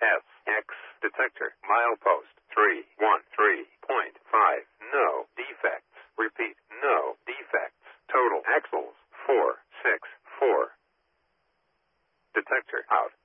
SX detector. Milepost 313.5. No defects. Repeat, no defects. Total axles 464. Detector out.